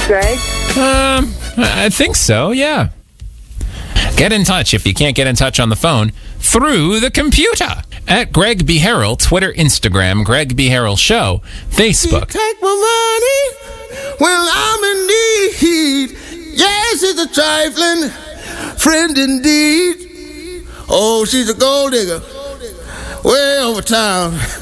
Greg? I think so, yeah. Get in touch if you can't get in touch on the phone through the computer. At Greg B. Harrell, Twitter, Instagram, Greg B. Harrell Show, Facebook. Take my money when I'm in need. Yes, it's a trifling friend indeed. Oh, she's a gold digger way over town.